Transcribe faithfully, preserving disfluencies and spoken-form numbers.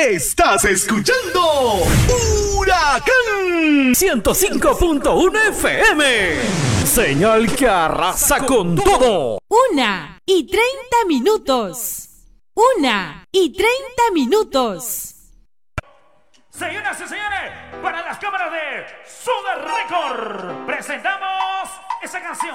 Estás escuchando Huracán ciento cinco punto uno F M. Señal que arrasa con todo. Una y treinta minutos. Una y treinta minutos. Señoras y señores, para las cámaras de Sugar Record, presentamos esa canción.